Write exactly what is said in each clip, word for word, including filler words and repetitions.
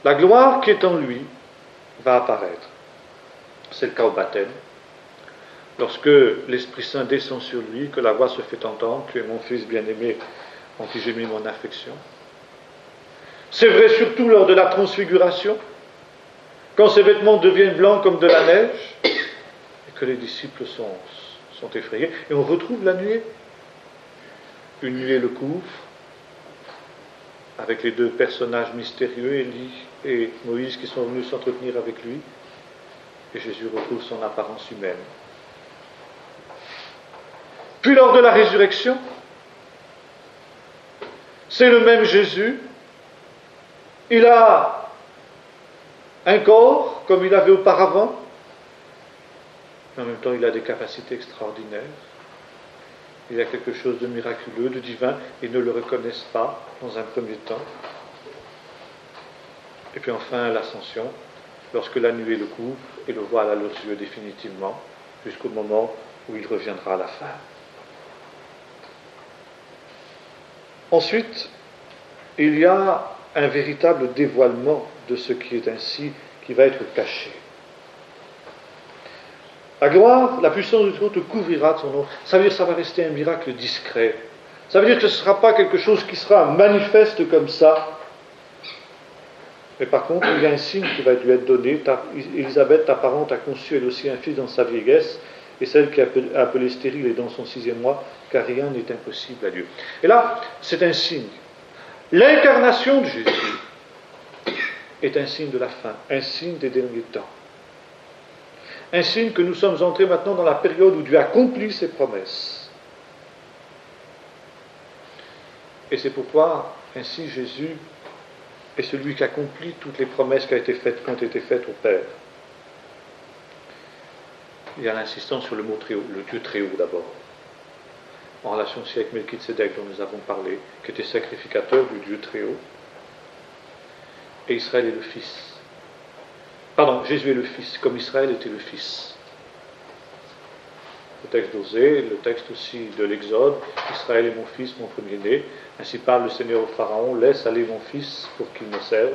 La gloire qui est en lui va apparaître. C'est le cas au baptême. Lorsque l'Esprit Saint descend sur lui, que la voix se fait entendre, tu es mon Fils bien-aimé, en qui j'ai mis mon affection. C'est vrai surtout lors de la transfiguration, quand ses vêtements deviennent blancs comme de la neige, et que les disciples sont, sont effrayés. Et on retrouve la nuée. Une nuée le couvre, avec les deux personnages mystérieux, Élie et Moïse, qui sont venus s'entretenir avec lui, et Jésus retrouve son apparence humaine. Puis lors de la résurrection, c'est le même Jésus, il a un corps comme il avait auparavant, mais en même temps il a des capacités extraordinaires. Il y a quelque chose de miraculeux, de divin, ils ne le reconnaissent pas dans un premier temps. Et puis enfin l'ascension, lorsque la nuée le couvre et le voile à leurs yeux définitivement, jusqu'au moment où il reviendra à la fin. Ensuite, il y a un véritable dévoilement de ce qui est ainsi, qui va être caché. La gloire, la puissance du Très-Haut te couvrira de son nom. Ça veut dire que ça va rester un miracle discret. Ça veut dire que ce ne sera pas quelque chose qui sera manifeste comme ça. Mais par contre, il y a un signe qui va lui être donné. Élisabeth, ta parente, a conçu elle aussi un fils dans sa vieillesse, et celle qui est appelée stérile est dans son sixième mois, car rien n'est impossible à Dieu. Et là, c'est un signe. L'incarnation de Jésus est un signe de la fin, un signe des derniers temps. Un signe que nous sommes entrés maintenant dans la période où Dieu accomplit ses promesses. Et c'est pourquoi, ainsi, Jésus est celui qui accomplit toutes les promesses qui ont été faites, qui ont été faites au Père. Il y a l'insistance sur le mot très haut, le Dieu très haut d'abord, en relation aussi avec Melchizedek dont nous avons parlé, qui était sacrificateur du Dieu très haut. Et Israël est le Fils. Pardon, Jésus est le Fils, comme Israël était le Fils. Le texte d'Osée, le texte aussi de l'Exode, Israël est mon fils, mon premier-né. Ainsi parle le Seigneur au Pharaon, laisse aller mon fils pour qu'il me serve.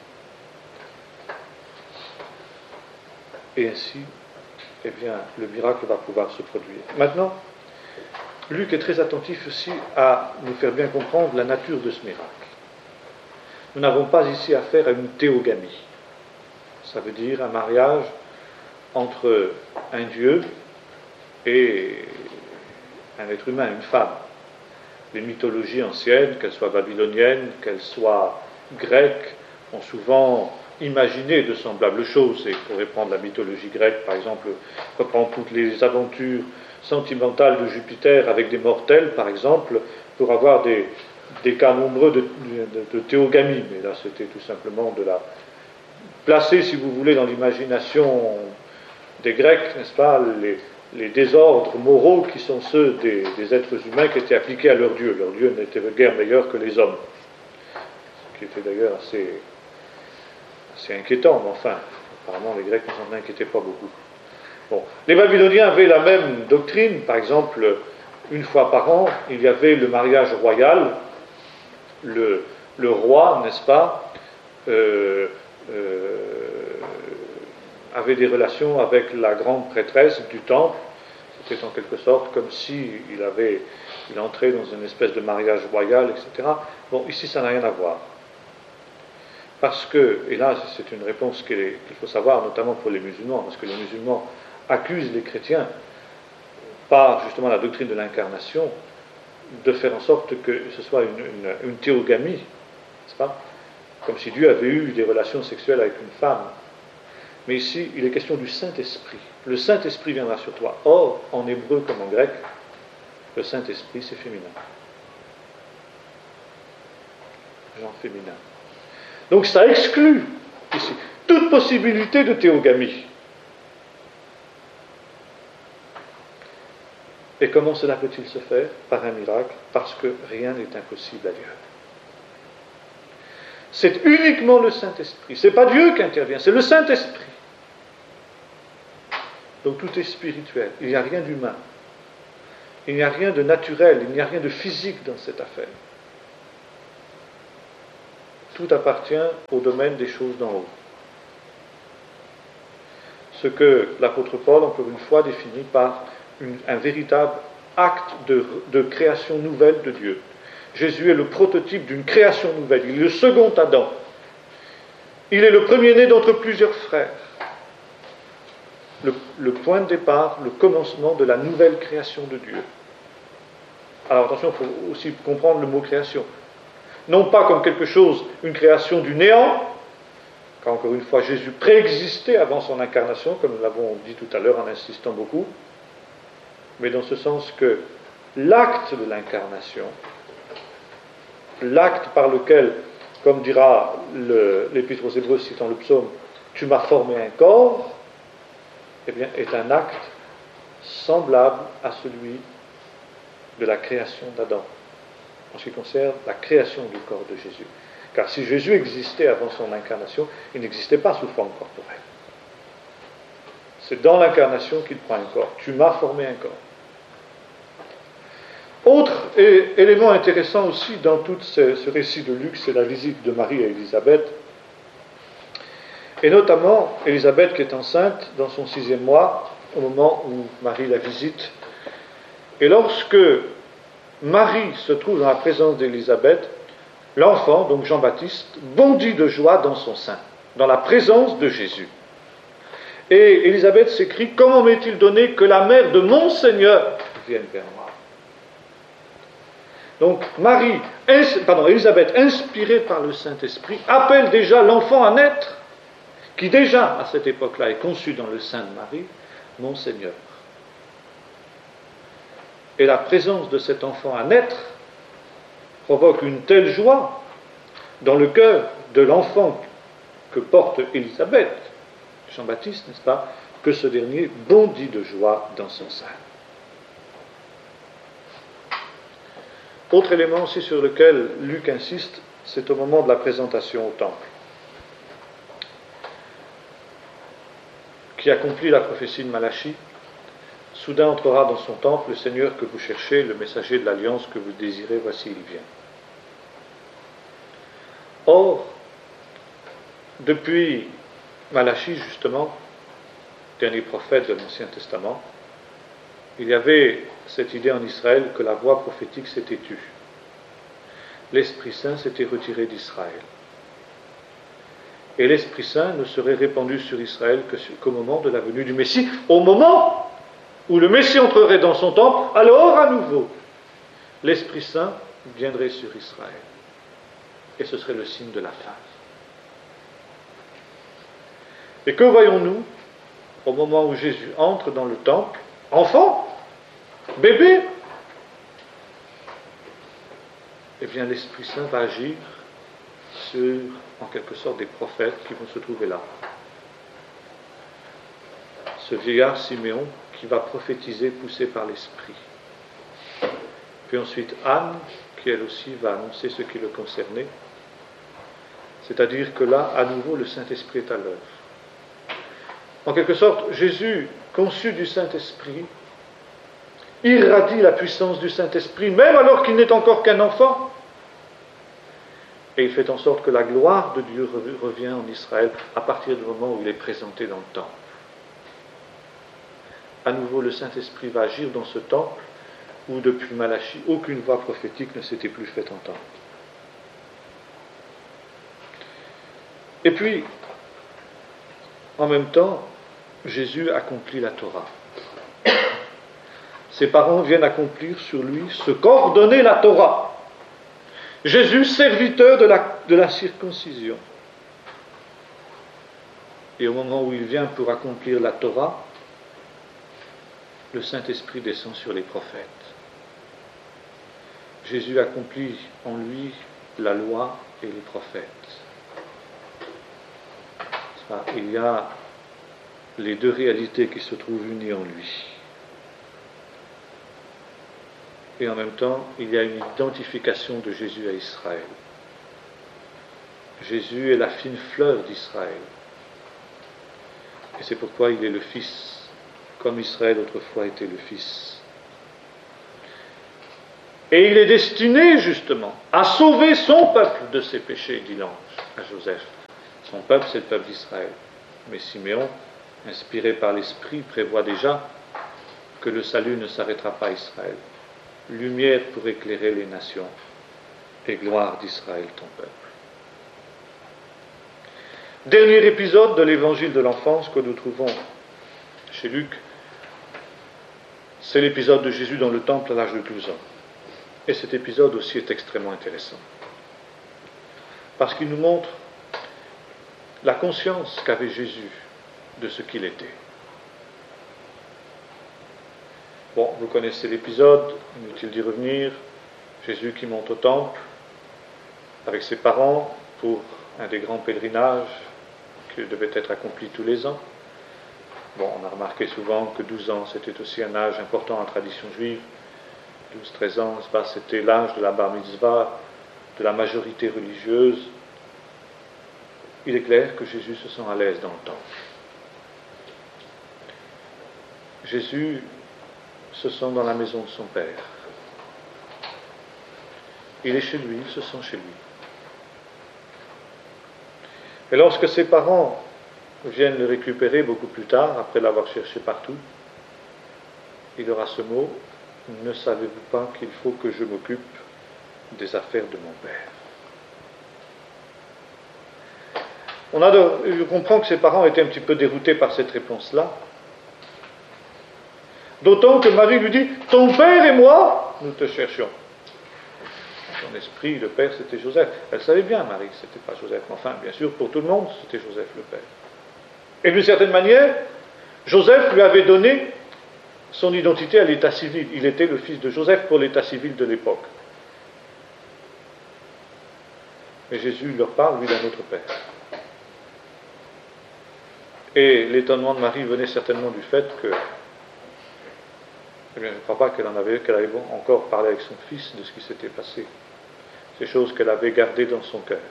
Et ainsi, eh bien, le miracle va pouvoir se produire. Maintenant, Luc est très attentif aussi à nous faire bien comprendre la nature de ce miracle. Nous n'avons pas ici affaire à une théogamie. Ça veut dire un mariage entre un Dieu et un être humain, une femme. Les mythologies anciennes, qu'elles soient babyloniennes, qu'elles soient grecques, ont souvent imaginé de semblables choses. Et pour reprendre la mythologie grecque, par exemple, reprendre toutes les aventures sentimentales de Jupiter avec des mortels, par exemple, pour avoir des, des cas nombreux de, de, de théogamie. Mais là, c'était tout simplement de la... placer, si vous voulez, dans l'imagination des Grecs, n'est-ce pas, les, les désordres moraux qui sont ceux des, des êtres humains qui étaient appliqués à leur Dieu. Leur Dieu n'était guère meilleur que les hommes, ce qui était d'ailleurs assez, assez inquiétant, mais enfin, apparemment les Grecs ne s'en inquiétaient pas beaucoup. Bon. Les Babyloniens avaient la même doctrine, par exemple, une fois par an, il y avait le mariage royal, le, le roi, n'est-ce pas, euh, Euh, avait des relations avec la grande prêtresse du temple. C'était en quelque sorte comme si il avait, il entrait dans une espèce de mariage royal, et cetera. Bon, ici ça n'a rien à voir. Parce que, et là c'est une réponse qu'il, est, qu'il faut savoir, notamment pour les musulmans, parce que les musulmans accusent les chrétiens, par justement la doctrine de l'incarnation, de faire en sorte que ce soit une, une, une théogamie, n'est-ce pas ? Comme si Dieu avait eu des relations sexuelles avec une femme. Mais ici, il est question du Saint-Esprit. Le Saint-Esprit viendra sur toi. Or, en hébreu comme en grec, le Saint-Esprit, c'est féminin. Genre féminin. Donc ça exclut, ici, toute possibilité de théogamie. Et comment cela peut-il se faire ? Par un miracle, parce que rien n'est impossible à Dieu. C'est uniquement le Saint-Esprit. Ce n'est pas Dieu qui intervient, c'est le Saint-Esprit. Donc tout est spirituel. Il n'y a rien d'humain. Il n'y a rien de naturel. Il n'y a rien de physique dans cette affaire. tout appartient au domaine des choses d'en haut. Ce que l'apôtre Paul, encore une fois, définit par une, un véritable acte de, de création nouvelle de Dieu. Jésus est le prototype d'une création nouvelle. Il est le second Adam. Il est le premier-né d'entre plusieurs frères. Le, le point de départ, le commencement de la nouvelle création de Dieu. Alors attention, il faut aussi comprendre le mot création. Non pas comme quelque chose, une création du néant, car encore une fois, Jésus préexistait avant son incarnation, comme nous l'avons dit tout à l'heure en insistant beaucoup, mais dans ce sens que l'acte de l'incarnation, l'acte par lequel, comme dira le, l'Épître aux Hébreux citant le psaume, tu m'as formé un corps, eh bien, est un acte semblable à celui de la création d'Adam, en ce qui concerne la création du corps de Jésus. Car si Jésus existait avant son incarnation, il n'existait pas sous forme corporelle. C'est dans l'incarnation qu'il prend un corps. Tu m'as formé un corps. Autre et, élément intéressant aussi dans tout ce, ce récit de Luc, c'est la visite de Marie à Élisabeth. Et notamment, Élisabeth qui est enceinte dans son sixième mois, au moment où Marie la visite. Et lorsque Marie se trouve dans la présence d'Élisabeth, l'enfant, donc Jean-Baptiste, bondit de joie dans son sein, dans la présence de Jésus. Et Élisabeth s'écrie, « Comment m'est-il donné que la mère de mon Seigneur vienne vers moi ?» Donc Marie, pardon, Élisabeth, inspirée par le Saint-Esprit, appelle déjà l'enfant à naître, qui déjà, à cette époque-là, est conçu dans le sein de Marie, mon Seigneur. Et la présence de cet enfant à naître provoque une telle joie dans le cœur de l'enfant que porte Élisabeth, Jean-Baptiste, n'est-ce pas, que ce dernier bondit de joie dans son sein. Autre élément aussi sur lequel Luc insiste, c'est au moment de la présentation au temple, qui accomplit la prophétie de Malachie. Soudain entrera dans son temple le Seigneur que vous cherchez, le messager de l'alliance que vous désirez, voici il vient. Or, depuis Malachie, justement, dernier prophète de l'Ancien Testament, il y avait cette idée en Israël que la voix prophétique s'était tue. L'Esprit Saint s'était retiré d'Israël. Et l'Esprit Saint ne serait répandu sur Israël que qu'au moment de la venue du Messie, au moment où le Messie entrerait dans son temple, alors à nouveau, l'Esprit Saint viendrait sur Israël. Et ce serait le signe de la fin. Et que voyons-nous au moment où Jésus entre dans le temple? Enfant, bébé. Eh bien, l'Esprit Saint va agir sur, en quelque sorte, des prophètes qui vont se trouver là. Ce vieillard Siméon qui va prophétiser poussé par l'Esprit. Puis ensuite Anne, qui elle aussi va annoncer ce qui le concernait. C'est-à-dire que là, à nouveau, le Saint-Esprit est à l'œuvre. En quelque sorte, Jésus, conçu du Saint-Esprit, irradie la puissance du Saint-Esprit, même alors qu'il n'est encore qu'un enfant. Et il fait en sorte que la gloire de Dieu revient en Israël à partir du moment où il est présenté dans le temple. À nouveau, le Saint-Esprit va agir dans ce temple où, depuis Malachie, aucune voix prophétique ne s'était plus faite entendre. Et puis, en même temps, Jésus accomplit la Torah. Ses parents viennent accomplir sur lui ce qu'ordonnait la Torah. Jésus, serviteur de la, de la circoncision. Et au moment où il vient pour accomplir la Torah, le Saint-Esprit descend sur les prophètes. Jésus accomplit en lui la loi et les prophètes. Il y a les deux réalités qui se trouvent unies en lui. Et en même temps, il y a une identification de Jésus à Israël. Jésus est la fine fleur d'Israël. Et c'est pourquoi il est le Fils, comme Israël autrefois était le Fils. Et il est destiné, justement, à sauver son peuple de ses péchés, dit l'ange. à Joseph. Son peuple, c'est le peuple d'Israël. Mais Siméon, inspiré par l'Esprit, prévoit déjà que le salut ne s'arrêtera pas à Israël. Lumière pour éclairer les nations et gloire d'Israël, ton peuple. Dernier épisode de l'évangile de l'enfance que nous trouvons chez Luc, c'est l'épisode de Jésus dans le temple à l'âge de douze ans. Et cet épisode aussi est extrêmement intéressant. Parce qu'il nous montre la conscience qu'avait Jésus de ce qu'il était. Bon, vous connaissez l'épisode, inutile d'y revenir. Jésus qui monte au temple avec ses parents pour un des grands pèlerinages qui devait être accompli tous les ans. Bon, on a remarqué souvent que douze ans, c'était aussi un âge important en tradition juive. douze treize ans, c'était l'âge de la bar mitzvah, de la majorité religieuse. Il est clair que Jésus se sent à l'aise dans le temple. Jésus se sent dans la maison de son Père. Il est chez lui, il se sent chez lui. Et lorsque ses parents viennent le récupérer beaucoup plus tard, après l'avoir cherché partout, il aura ce mot: ne savez-vous pas qu'il faut que je m'occupe des affaires de mon Père? On a de, je comprends que ses parents étaient un petit peu déroutés par cette réponse-là. D'autant que Marie lui dit: ton Père et moi, nous te cherchions. Dans son esprit, le Père, c'était Joseph. Elle savait bien, Marie, que ce n'était pas Joseph. Mais enfin, bien sûr, pour tout le monde, c'était Joseph le Père. Et d'une certaine manière, Joseph lui avait donné son identité à l'état civil. Il était le fils de Joseph pour l'état civil de l'époque. Mais Jésus leur parle, lui, d'un autre Père. Et l'étonnement de Marie venait certainement du fait que, eh bien, je ne crois pas qu'elle en avait, qu'elle avait encore parlé avec son fils de ce qui s'était passé. Ces choses qu'elle avait gardées dans son cœur.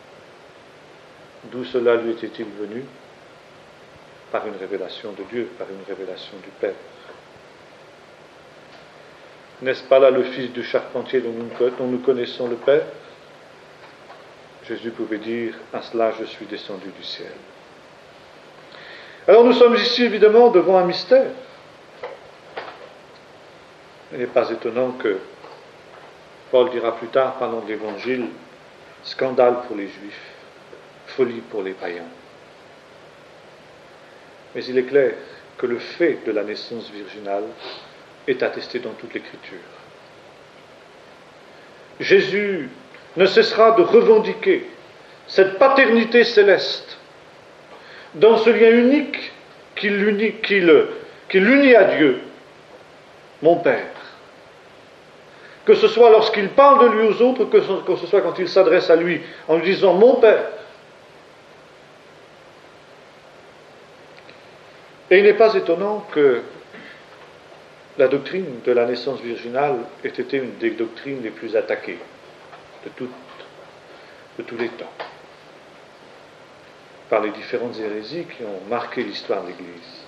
D'où cela lui était-il venu? Par une révélation de Dieu, par une révélation du Père. N'est-ce pas là le fils du charpentier dont nous, dont nous connaissons le Père? Jésus pouvait dire: à cela je suis descendu du ciel. Alors nous sommes ici évidemment devant un mystère. Il n'est pas étonnant que Paul dira plus tard, parlant de l'Évangile, scandale pour les Juifs, folie pour les païens. Mais il est clair que le fait de la naissance virginale est attesté dans toute l'Écriture. Jésus ne cessera de revendiquer cette paternité céleste dans ce lien unique qui l'unit, qui le, qui l'unit à Dieu, mon Père. Que ce soit lorsqu'il parle de lui aux autres, que ce, que ce soit quand il s'adresse à lui en lui disant mon Père. Et il n'est pas étonnant que la doctrine de la naissance virginale ait été une des doctrines les plus attaquées de, toutes, de tous les temps, par les différentes hérésies qui ont marqué l'histoire de l'Église.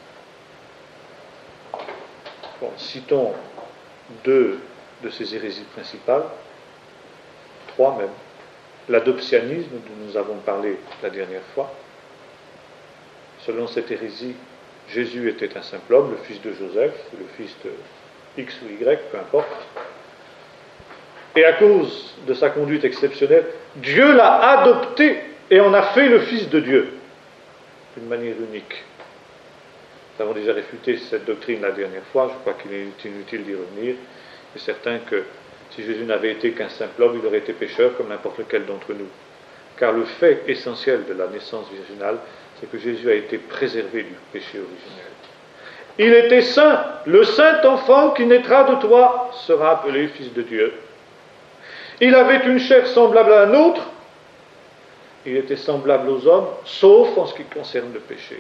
Bon, citons deux de ces hérésies principales, trois même. L'adoptianisme, dont nous avons parlé la dernière fois. Selon cette hérésie, Jésus était un simple homme, le fils de Joseph, le fils de X ou Y, peu importe. Et à cause de sa conduite exceptionnelle, Dieu l'a adopté et en a fait le fils de Dieu, d'une manière unique. Nous avons déjà réfuté cette doctrine la dernière fois, je crois qu'il est inutile d'y revenir. Il est certain que si Jésus n'avait été qu'un simple homme, il aurait été pécheur comme n'importe lequel d'entre nous. Car le fait essentiel de la naissance virginale, c'est que Jésus a été préservé du péché originel. Il était saint. Le saint enfant qui naîtra de toi sera appelé fils de Dieu. Il avait une chair semblable à la nôtre. Il était semblable aux hommes, sauf en ce qui concerne le péché.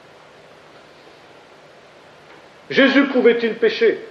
Jésus pouvait-il pécher?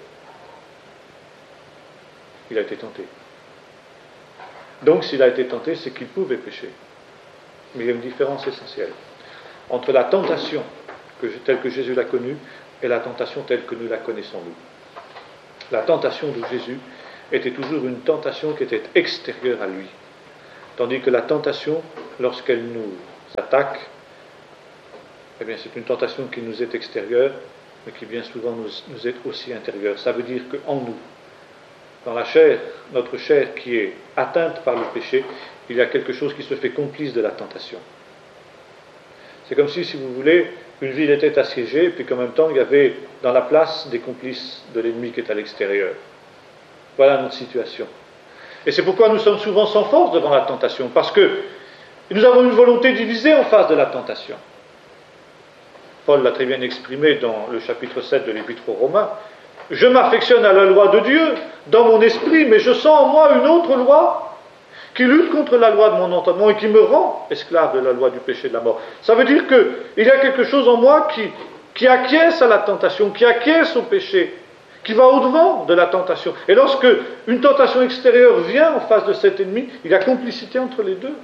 Il a été tenté. Donc s'il a été tenté, c'est qu'il pouvait pécher. Mais il y a une différence essentielle entre la tentation que, telle que Jésus l'a connue et la tentation telle que nous la connaissons nous. La tentation de Jésus était toujours une tentation qui était extérieure à lui. Tandis que la tentation, lorsqu'elle nous attaque, eh bien c'est une tentation qui nous est extérieure, mais qui bien souvent nous, nous est aussi intérieure. Ça veut dire qu'en nous, dans la chair, notre chair qui est atteinte par le péché, il y a quelque chose qui se fait complice de la tentation. C'est comme si, si vous voulez, une ville était assiégée, et puis qu'en même temps, il y avait dans la place des complices de l'ennemi qui est à l'extérieur. Voilà notre situation. Et c'est pourquoi nous sommes souvent sans force devant la tentation, parce que nous avons une volonté divisée en face de la tentation. Paul l'a très bien exprimé dans le chapitre sept de l'Épître aux Romains. Je m'affectionne à la loi de Dieu dans mon esprit, mais je sens en moi une autre loi qui lutte contre la loi de mon entendement et qui me rend esclave de la loi du péché et de la mort. Ça veut dire qu'il y a quelque chose en moi qui, qui acquiesce à la tentation, qui acquiesce au péché, qui va au-devant de la tentation. Et lorsque une tentation extérieure vient en face de cet ennemi, il y a complicité entre les deux.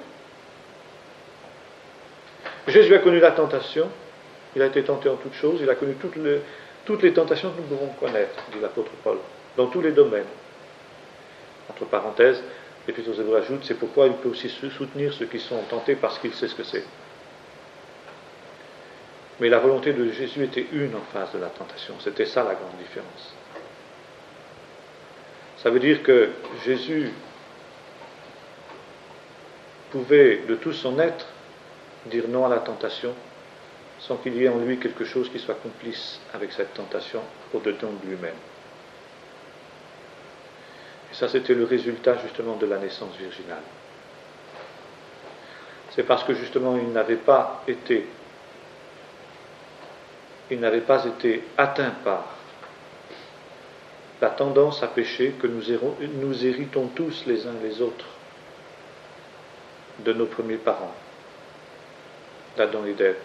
Jésus a connu la tentation, il a été tenté en toutes choses, il a connu toutes les, toutes les tentations que nous pouvons connaître, dit l'apôtre Paul, dans tous les domaines. Entre parenthèses, l'Épître aux Hébreux ajoute, c'est pourquoi il peut aussi soutenir ceux qui sont tentés parce qu'il sait ce que c'est. Mais la volonté de Jésus était une en face de la tentation, c'était ça la grande différence. Ça veut dire que Jésus pouvait de tout son être dire non à la tentation sans qu'il y ait en lui quelque chose qui soit complice avec cette tentation au-dedans de lui-même. Et ça, c'était le résultat justement de la naissance virginale. C'est parce que justement il n'avait pas été il n'avait pas été atteint par la tendance à pécher que nous, héros, nous héritons tous les uns les autres de nos premiers parents, d'Adam et d'Ève.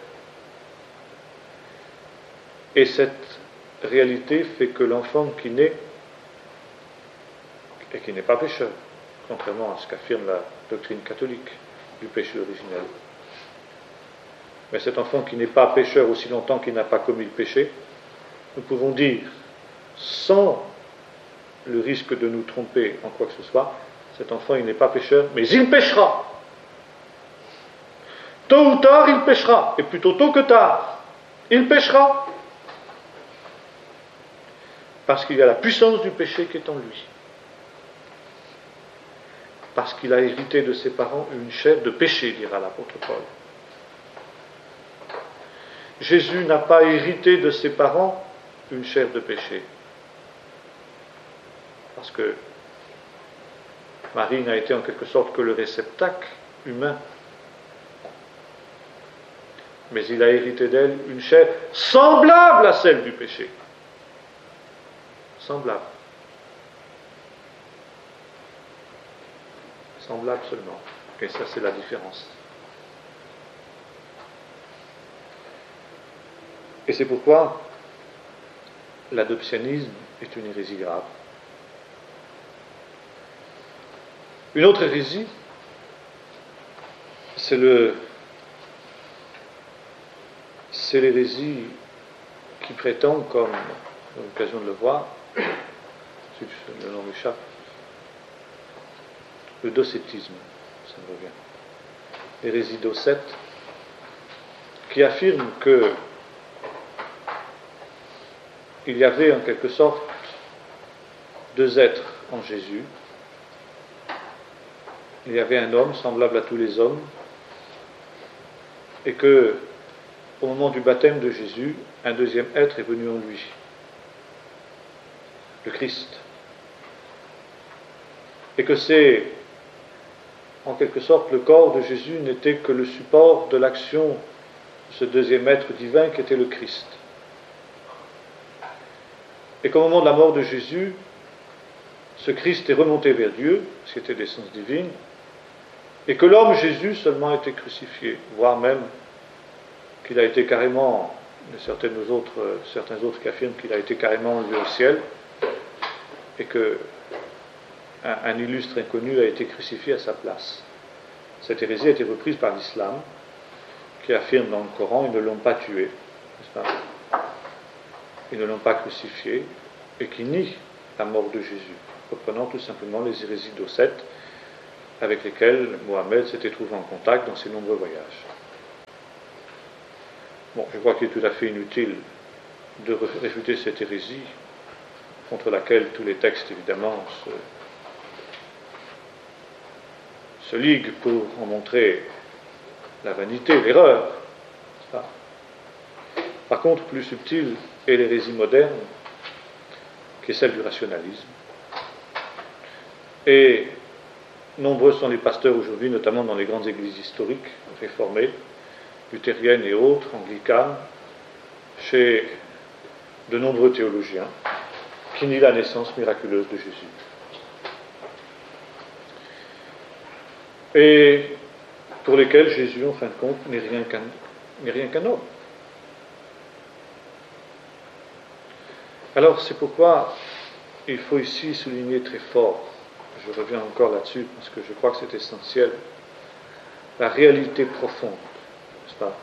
Et cette réalité fait que l'enfant qui naît, et qui n'est pas pécheur, contrairement à ce qu'affirme la doctrine catholique du péché originel, mais cet enfant qui n'est pas pécheur aussi longtemps qu'il n'a pas commis le péché, nous pouvons dire, sans le risque de nous tromper en quoi que ce soit, cet enfant il n'est pas pécheur, mais il péchera. Tôt ou tard il péchera, et plutôt tôt que tard, il péchera. Parce qu'il y a la puissance du péché qui est en lui. Parce qu'il a hérité de ses parents une chair de péché, dira l'apôtre Paul. Jésus n'a pas hérité de ses parents une chair de péché. Parce que Marie n'a été en quelque sorte que le réceptacle humain. Mais il a hérité d'elle une chair semblable à celle du péché. Semblable. Semblable seulement. Et ça, c'est la différence. Et c'est pourquoi l'adoptionnisme est une hérésie grave. Une autre hérésie, c'est le c'est l'hérésie qui prétend, comme on a l'occasion de le voir, si le nom m'échappe, le docétisme, ça me revient. L'hérésie docète, qui affirme que il y avait en quelque sorte deux êtres en Jésus. Il y avait un homme semblable à tous les hommes, et que, au moment du baptême de Jésus, un deuxième être est venu en lui, le Christ. Et que c'est, en quelque sorte, le corps de Jésus n'était que le support de l'action de ce deuxième être divin qui était le Christ. Et qu'au moment de la mort de Jésus, ce Christ est remonté vers Dieu, ce qui était d'essence divine, et que l'homme Jésus seulement était crucifié, voire même qu'il a été carrément, certaines autres, certains autres qui affirment qu'il a été carrément enlevé au ciel, et que un, un illustre inconnu a été crucifié à sa place. Cette hérésie a été reprise par l'islam, qui affirme dans le Coran, ils ne l'ont pas tué, n'est-ce pas ? Ils ne l'ont pas crucifié, et qui nie la mort de Jésus, reprenant tout simplement les hérésies docètes, avec lesquels Mohammed s'était trouvé en contact dans ses nombreux voyages. Bon, je crois qu'il est tout à fait inutile de réfuter cette hérésie, contre laquelle tous les textes, évidemment, se, se liguent pour en montrer la vanité, l'erreur. Par contre, plus subtile est l'hérésie moderne, qui est celle du rationalisme. Et nombreux sont les pasteurs aujourd'hui, notamment dans les grandes églises historiques, réformées, luthériennes et autres, anglicanes, chez de nombreux théologiens, qui nient la naissance miraculeuse de Jésus. Et pour lesquels Jésus, en fin de compte, n'est rien qu'un, n'est rien qu'un homme. Alors, c'est pourquoi il faut ici souligner très fort, je reviens encore là-dessus, parce que je crois que c'est essentiel, la réalité profonde, n'est-ce pas,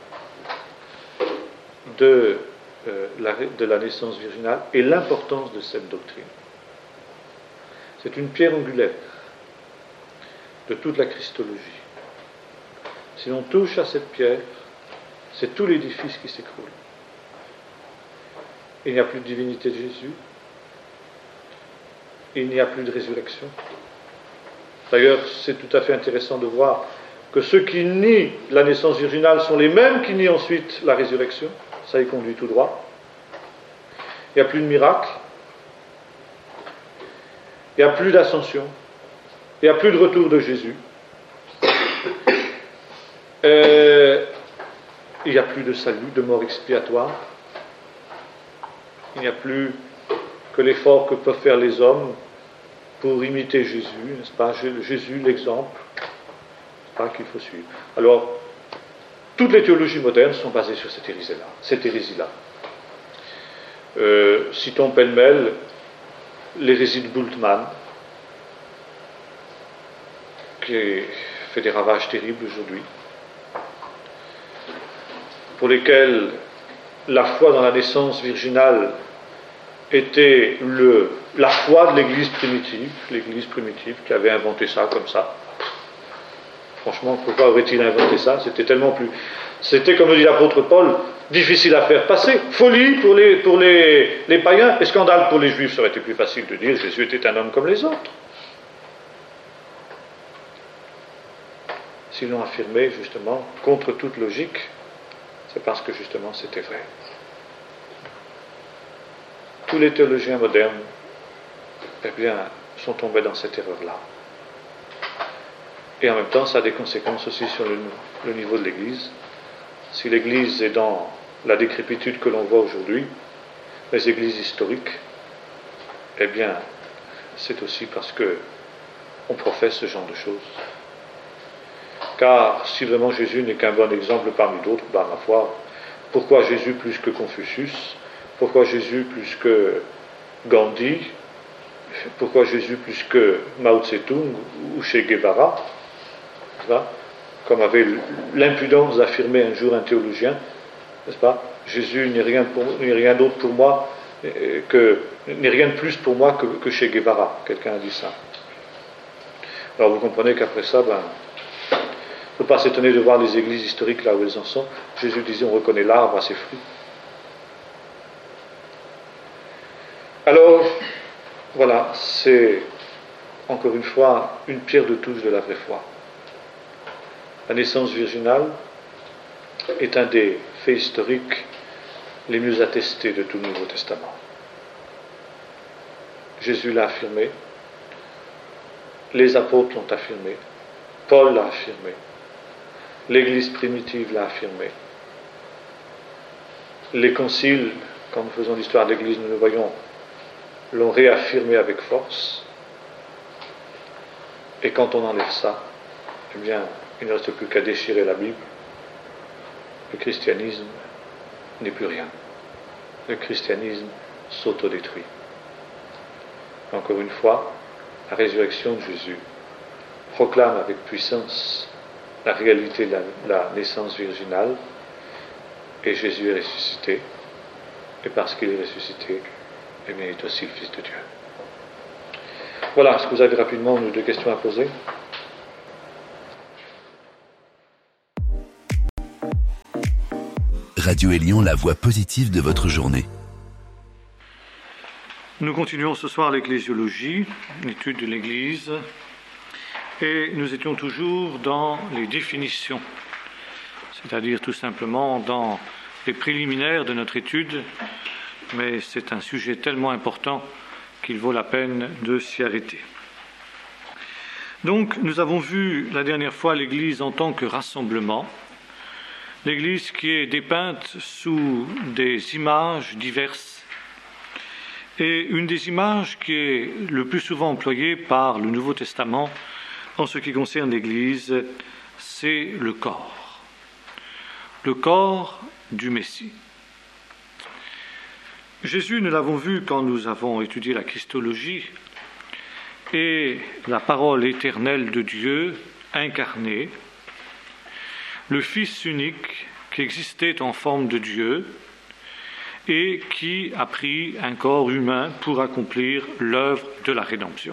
de, euh, la, de la naissance virginale et l'importance de cette doctrine. C'est une pierre angulaire de toute la Christologie. Si l'on touche à cette pierre, c'est tout l'édifice qui s'écroule. Il n'y a plus de divinité de Jésus, il n'y a plus de résurrection. D'ailleurs, c'est tout à fait intéressant de voir que ceux qui nient la naissance virginale sont les mêmes qui nient ensuite la résurrection. Ça y conduit tout droit. Il n'y a plus de miracle, il n'y a plus d'ascension, il n'y a plus de retour de Jésus, euh, il n'y a plus de salut, de mort expiatoire. Il n'y a plus que l'effort que peuvent faire les hommes pour imiter Jésus, n'est-ce pas? Jésus, l'exemple, n'est-ce pas, qu'il faut suivre. Alors, toutes les théologies modernes sont basées sur cette hérésie-là. Cette hérésie-là. Euh, citons pêle-mêle l'hérésie de Bultmann, qui fait des ravages terribles aujourd'hui, pour lesquels la foi dans la naissance virginale était le, la foi de l'Église primitive, l'Église primitive qui avait inventé ça comme ça. Franchement, pourquoi aurait-il inventé ça? C'était tellement plus... C'était, comme le dit l'apôtre Paul, difficile à faire passer. Folie pour les, pour les, les païens et scandale pour les juifs. Ça aurait été plus facile de dire Jésus était un homme comme les autres. S'ils l'ont affirmé, justement, contre toute logique, c'est parce que, justement, c'était vrai. Tous les théologiens modernes, eh bien, sont tombés dans cette erreur-là. Et en même temps, ça a des conséquences aussi sur le, le niveau de l'Église. Si l'Église est dans la décrépitude que l'on voit aujourd'hui, les églises historiques, eh bien, c'est aussi parce que on professe ce genre de choses. Car si vraiment Jésus n'est qu'un bon exemple parmi d'autres, ben, ma foi, pourquoi Jésus plus que Confucius? Pourquoi Jésus plus que Gandhi? Pourquoi Jésus plus que Mao Tse-tung ou Che Guevara? Comme avait l'impudence d'affirmer un jour un théologien, n'est-ce pas? Jésus n'est rien, pour, n'est rien d'autre pour moi que, n'est rien de plus pour moi que, que Che Guevara. Quelqu'un a dit ça. Alors vous comprenez qu'après ça, ben, il ne faut pas s'étonner de voir les églises historiques là où elles en sont. Jésus disait, on reconnaît l'arbre à ses fruits. Alors, voilà, c'est encore une fois une pierre de touche de la vraie foi. La naissance virginale est un des faits historiques les mieux attestés de tout le Nouveau Testament. Jésus l'a affirmé, les apôtres l'ont affirmé, Paul l'a affirmé, l'Église primitive l'a affirmé, les conciles, quand nous faisons l'histoire de l'Église, nous le voyons, l'ont réaffirmé avec force. Et quand on enlève ça, eh bien, il ne reste plus qu'à déchirer la Bible. Le christianisme n'est plus rien. Le christianisme s'autodétruit. Encore une fois, la résurrection de Jésus proclame avec puissance la réalité de la, la naissance virginale, et Jésus est ressuscité, et parce qu'il est ressuscité, eh bien, il est aussi le Fils de Dieu. Voilà, est-ce que vous avez rapidement une ou deux questions à poser? Radio Élion, la voix positive de votre journée. Nous continuons ce soir l'ecclésiologie, l'étude de l'Église, et nous étions toujours dans les définitions, c'est-à-dire tout simplement dans les préliminaires de notre étude, mais c'est un sujet tellement important qu'il vaut la peine de s'y arrêter. Donc, nous avons vu la dernière fois l'Église en tant que rassemblement, l'Église qui est dépeinte sous des images diverses, et une des images qui est le plus souvent employée par le Nouveau Testament en ce qui concerne l'Église, c'est le corps, le corps du Messie. Jésus, nous l'avons vu quand nous avons étudié la Christologie, est la parole éternelle de Dieu incarnée, le Fils unique qui existait en forme de Dieu et qui a pris un corps humain pour accomplir l'œuvre de la rédemption.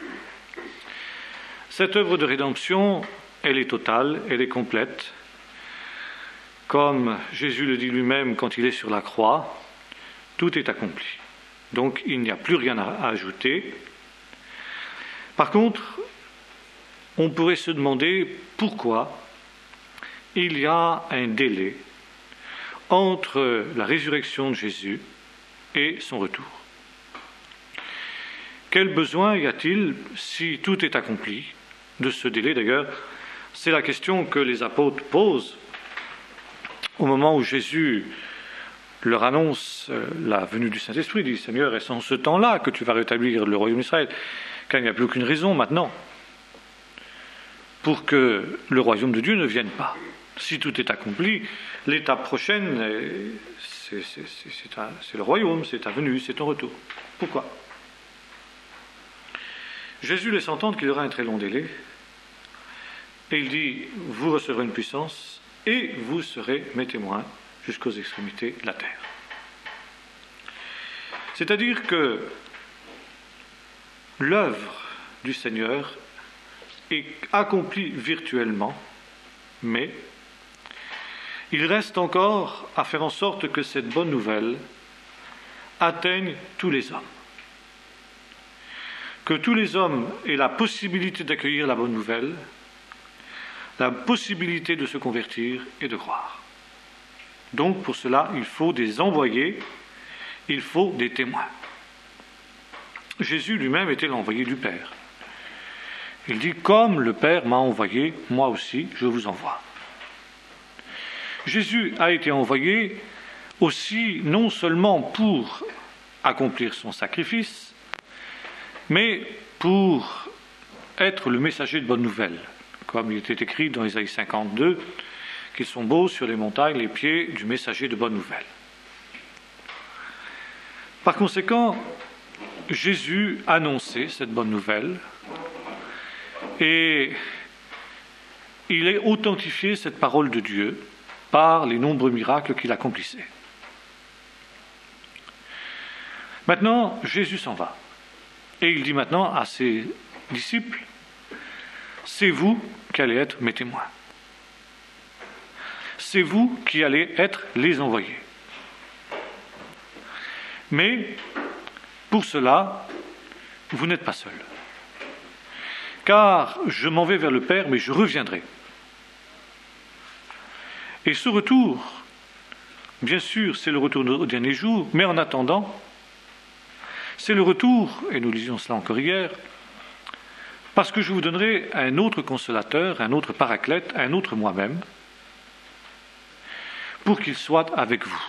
Cette œuvre de rédemption, elle est totale, elle est complète. Comme Jésus le dit lui-même quand il est sur la croix, tout est accompli. Donc il n'y a plus rien à ajouter. Par contre, on pourrait se demander pourquoi il y a un délai entre la résurrection de Jésus et son retour. Quel besoin y a-t-il, si tout est accompli, de ce délai? D'ailleurs, c'est la question que les apôtres posent au moment où Jésus leur annonce la venue du Saint-Esprit. Il dit, Seigneur, est-ce en ce temps-là que tu vas rétablir le royaume d'Israël? Car il n'y a plus aucune raison maintenant pour que le royaume de Dieu ne vienne pas. Si tout est accompli, l'étape prochaine, c'est, c'est, c'est, c'est, un, c'est le royaume, c'est ta venue, c'est ton retour. Pourquoi? Jésus laisse entendre qu'il y aura un très long délai, et il dit, vous recevrez une puissance, et vous serez mes témoins jusqu'aux extrémités de la terre. C'est-à-dire que l'œuvre du Seigneur est accomplie virtuellement, mais il reste encore à faire en sorte que cette bonne nouvelle atteigne tous les hommes. Que tous les hommes aient la possibilité d'accueillir la bonne nouvelle, la possibilité de se convertir et de croire. Donc pour cela, il faut des envoyés, il faut des témoins. Jésus lui-même était l'envoyé du Père. Il dit, comme le Père m'a envoyé, moi aussi je vous envoie. Jésus a été envoyé aussi non seulement pour accomplir son sacrifice, mais pour être le messager de bonne nouvelle, comme il était écrit dans Ésaïe cinquante-deux, qu'ils sont beaux sur les montagnes les pieds du messager de bonne nouvelle. Par conséquent, Jésus annonçait cette bonne nouvelle et il a authentifié cette parole de Dieu par les nombreux miracles qu'il accomplissait. Maintenant, Jésus s'en va. Et il dit maintenant à ses disciples, c'est vous qui allez être mes témoins. C'est vous qui allez être les envoyés. Mais, pour cela, vous n'êtes pas seuls. Car je m'en vais vers le Père, mais je reviendrai. Et ce retour, bien sûr, c'est le retour au dernier jour, mais en attendant, c'est le retour, et nous lisions cela encore hier, parce que je vous donnerai un autre consolateur, un autre paraclète, un autre moi-même, pour qu'il soit avec vous.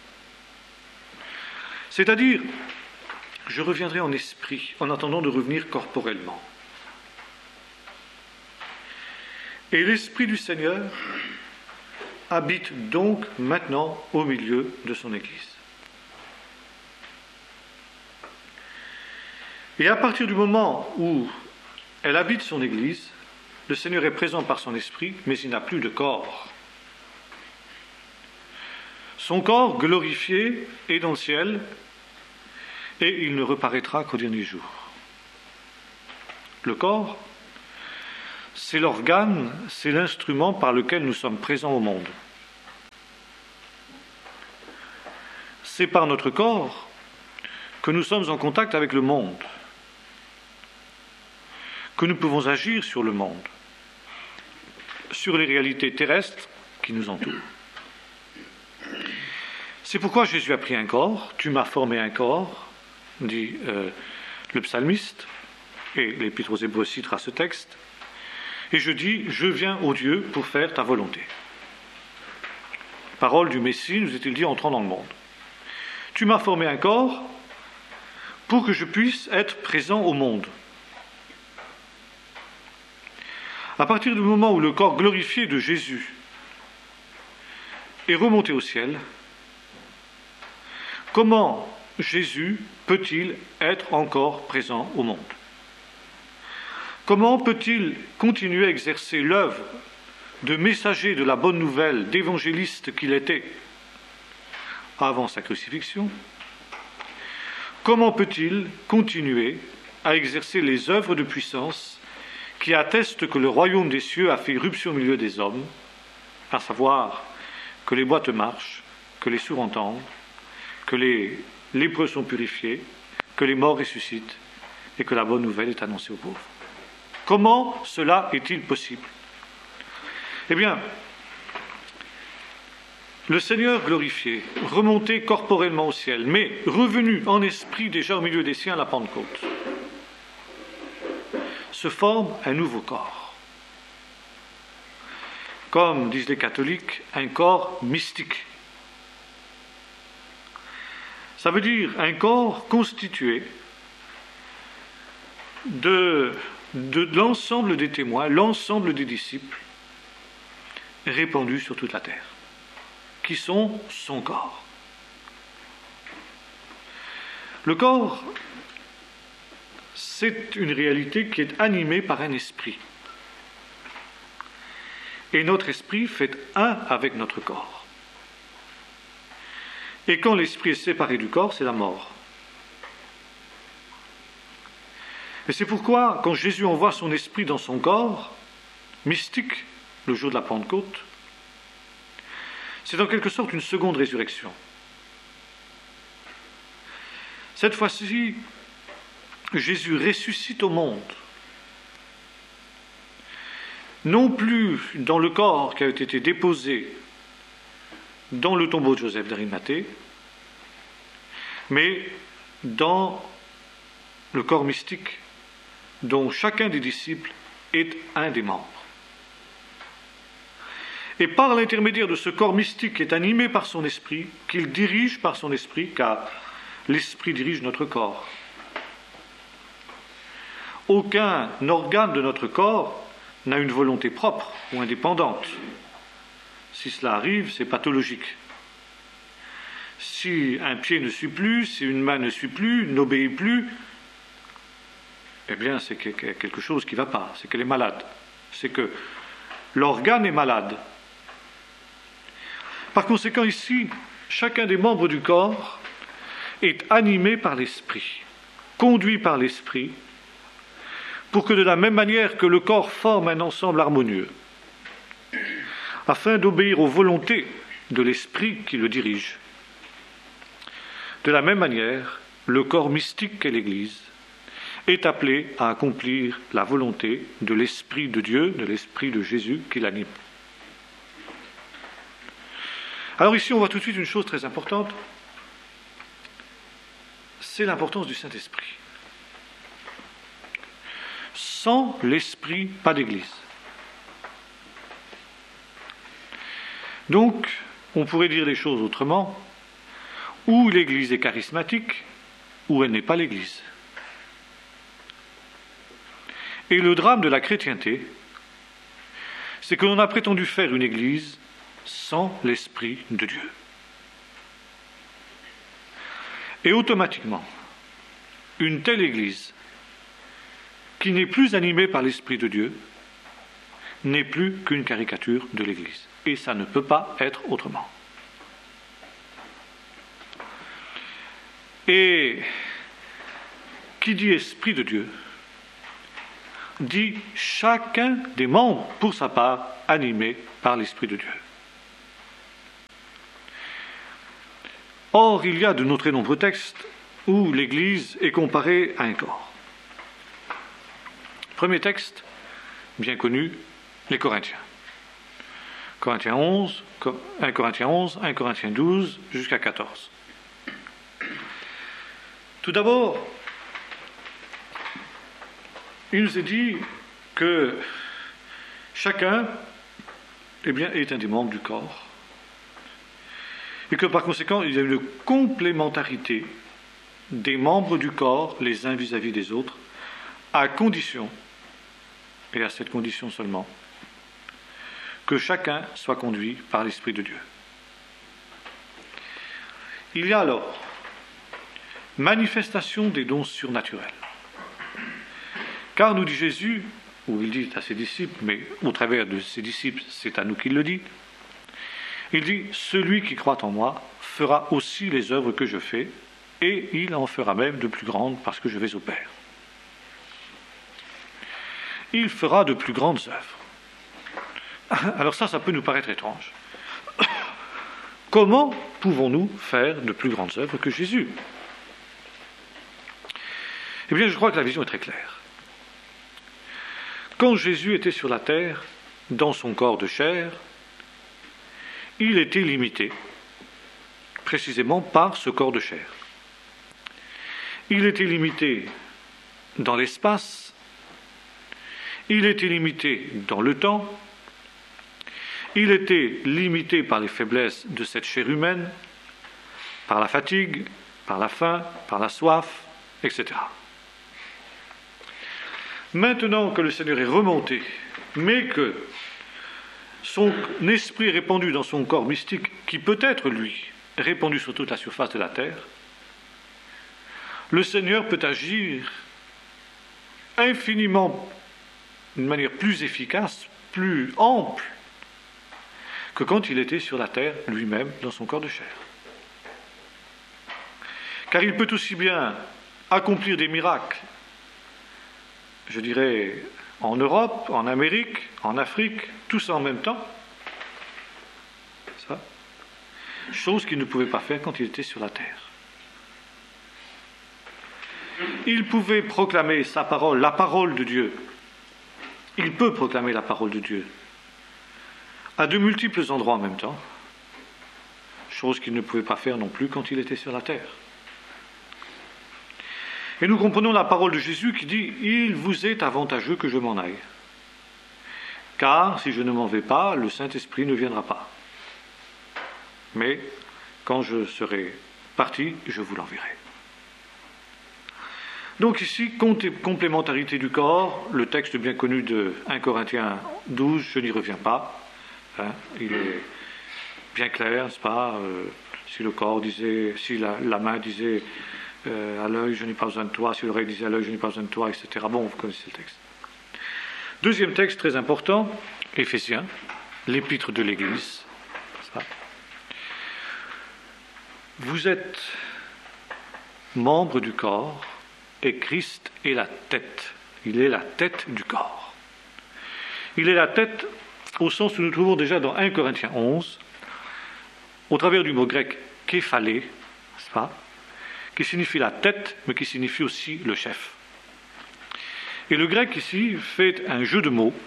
C'est-à-dire, je reviendrai en esprit, en attendant de revenir corporellement. Et l'Esprit du Seigneur habite donc maintenant au milieu de son Église. Et à partir du moment où elle habite son Église, le Seigneur est présent par son Esprit, mais il n'a plus de corps. Son corps glorifié est dans le ciel, et il ne reparaîtra qu'au dernier jour. Le corps, c'est l'organe, c'est l'instrument par lequel nous sommes présents au monde. c'est par notre corps que nous sommes en contact avec le monde, que nous pouvons agir sur le monde, sur les réalités terrestres qui nous entourent. C'est pourquoi Jésus a pris un corps, tu m'as formé un corps, dit euh, le psalmiste, et l'Épître aux Hébreux citera ce texte, et je dis, je viens, ô Dieu, pour faire ta volonté. Parole du Messie, nous est-il dit, entrant dans le monde. Tu m'as formé un corps pour que je puisse être présent au monde. À partir du moment où le corps glorifié de Jésus est remonté au ciel, comment Jésus peut-il être encore présent au monde? Comment peut-il continuer à exercer l'œuvre de messager de la bonne nouvelle, d'évangéliste qu'il était avant sa crucifixion? Comment peut-il continuer à exercer les œuvres de puissance qui attestent que le royaume des cieux a fait irruption au milieu des hommes, à savoir que les boiteux marchent, que les sourds entendent, que les lépreux sont purifiés, que les morts ressuscitent et que la bonne nouvelle est annoncée aux pauvres? Comment cela est-il possible? Eh bien, le Seigneur glorifié, remonté corporellement au ciel, mais revenu en esprit déjà au milieu des siens à la Pentecôte, se forme un nouveau corps. Comme disent les catholiques, un corps mystique. Ça veut dire un corps constitué de, de l'ensemble des témoins, l'ensemble des disciples, répandus sur toute la terre, qui sont son corps. Le corps, c'est une réalité qui est animée par un esprit. Et notre esprit fait un avec notre corps. Et quand l'esprit est séparé du corps, c'est la mort. Et c'est pourquoi, quand Jésus envoie son esprit dans son corps, mystique, le jour de la Pentecôte, c'est en quelque sorte une seconde résurrection. Cette fois-ci, Jésus ressuscite au monde, non plus dans le corps qui a été déposé dans le tombeau de Joseph d'Arimathée, mais dans le corps mystique dont chacun des disciples est un des membres. Et par l'intermédiaire de ce corps mystique qui est animé par son esprit, qu'il dirige par son esprit, car l'esprit dirige notre corps. Aucun organe de notre corps n'a une volonté propre ou indépendante. Si cela arrive, c'est pathologique. Si un pied ne suit plus, si une main ne suit plus, n'obéit plus, eh bien c'est quelque chose qui ne va pas, c'est qu'elle est malade. C'est que l'organe est malade. Par conséquent, ici, chacun des membres du corps est animé par l'esprit, conduit par l'esprit, pour que de la même manière que le corps forme un ensemble harmonieux, afin d'obéir aux volontés de l'esprit qui le dirige. De la même manière, le corps mystique qu'est l'Église est appelé à accomplir la volonté de l'Esprit de Dieu, de l'Esprit de Jésus qui l'anime. Alors ici, on voit tout de suite une chose très importante, c'est l'importance du Saint-Esprit. Sans l'Esprit, pas d'Église. Donc, on pourrait dire les choses autrement, ou l'Église est charismatique, ou elle n'est pas l'Église. Et le drame de la chrétienté, c'est que l'on a prétendu faire une Église sans l'Esprit de Dieu. Et automatiquement, une telle Église, qui n'est plus animée par l'Esprit de Dieu, n'est plus qu'une caricature de l'Église. Et ça ne peut pas être autrement. Et qui dit Esprit de Dieu, dit chacun des membres, pour sa part, animé par l'Esprit de Dieu. Or, il y a de nos très nombreux textes où l'Église est comparée à un corps. Premier texte, bien connu, les Corinthiens. Corinthiens onze, un Corinthiens onze, un Corinthiens douze, jusqu'à quatorze. Tout d'abord, il nous est dit que chacun eh bien, est un des membres du corps et que par conséquent, il y a une complémentarité des membres du corps, les uns vis-à-vis des autres, à condition, et à cette condition seulement, que chacun soit conduit par l'Esprit de Dieu. Il y a alors manifestation des dons surnaturels. Car nous dit Jésus, ou il dit à ses disciples, mais au travers de ses disciples, c'est à nous qu'il le dit, il dit « Celui qui croit en moi fera aussi les œuvres que je fais, et il en fera même de plus grandes parce que je vais au Père. » Il fera de plus grandes œuvres. Alors ça, ça peut nous paraître étrange. Comment pouvons-nous faire de plus grandes œuvres que Jésus ? Eh bien, je crois que la vision est très claire. Quand Jésus était sur la terre, dans son corps de chair, il était limité, précisément par ce corps de chair. Il était limité dans l'espace, il était limité dans le temps, il était limité par les faiblesses de cette chair humaine, par la fatigue, par la faim, par la soif, et cetera. Maintenant que le Seigneur est remonté, mais que son esprit est répandu dans son corps mystique, qui peut être, lui, répandu sur toute la surface de la terre, le Seigneur peut agir infiniment, d'une manière plus efficace, plus ample, que quand il était sur la terre lui-même, dans son corps de chair. Car il peut aussi bien accomplir des miracles, je dirais, en Europe, en Amérique, en Afrique, tout ça en même temps. Ça. Chose qu'il ne pouvait pas faire quand il était sur la terre. Il pouvait proclamer sa parole, la parole de Dieu. Il peut proclamer la parole de Dieu à de multiples endroits en même temps, chose qu'il ne pouvait pas faire non plus quand il était sur la terre. Et nous comprenons la parole de Jésus qui dit « Il vous est avantageux que je m'en aille, car si je ne m'en vais pas, le Saint-Esprit ne viendra pas. Mais quand je serai parti, je vous l'enverrai. » Donc ici, complémentarité du corps, le texte bien connu de un Corinthiens douze, je n'y reviens pas, hein, il est bien clair, n'est-ce pas, euh, si le corps disait, si la, la main disait euh, à l'œil, je n'ai pas besoin de toi, si l'oreille disait à l'œil, je n'ai pas besoin de toi, et cetera. Bon, vous connaissez le texte. Deuxième texte très important, Éphésiens, l'épître de l'Église. Ça. Vous êtes membre du corps, et Christ est la tête. Il est la tête du corps. Il est la tête au sens où nous trouvons déjà dans un Corinthiens onze, au travers du mot grec képhalé, n'est-ce pas, qui signifie la tête, mais qui signifie aussi le chef. Et le grec ici fait un jeu de mots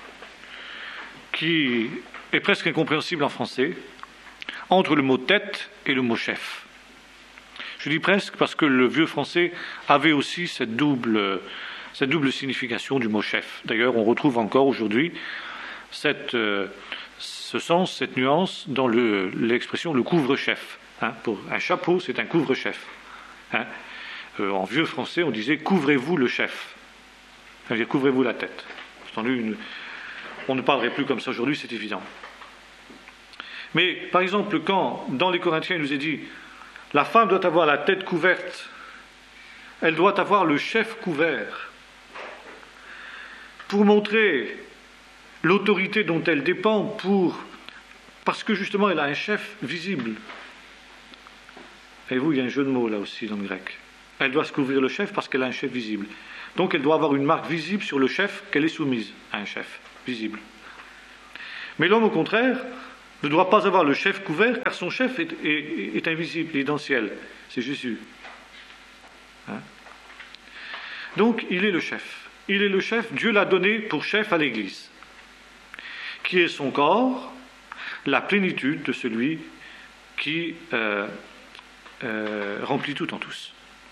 qui est presque incompréhensible en français, entre le mot tête et le mot chef. Je dis presque parce que le vieux français avait aussi cette double, cette double signification du mot chef. D'ailleurs, on retrouve encore aujourd'hui cette, euh, ce sens, cette nuance dans le, l'expression le couvre-chef. Hein, pour un chapeau, c'est un couvre-chef. Hein. Euh, en vieux français, on disait « couvrez-vous le chef ». C'est-à-dire « couvrez-vous la tête ». Entendu, une... on ne parlerait plus comme ça aujourd'hui, c'est évident. Mais, par exemple, quand, dans les Corinthiens, il nous est dit « la femme doit avoir la tête couverte, elle doit avoir le chef couvert », pour montrer l'autorité dont elle dépend, pour... parce que justement elle a un chef visible. Et vous, il y a un jeu de mots là aussi dans le grec. Elle doit se couvrir le chef parce qu'elle a un chef visible. Donc elle doit avoir une marque visible sur le chef qu'elle est soumise à un chef visible. Mais l'homme, au contraire, ne doit pas avoir le chef couvert, car son chef est, est, est invisible, il est dans le ciel. C'est Jésus. Hein? Donc, il est le chef. Il est le chef, Dieu l'a donné pour chef à l'Église, qui est son corps, la plénitude de celui qui euh, euh, remplit tout en tous.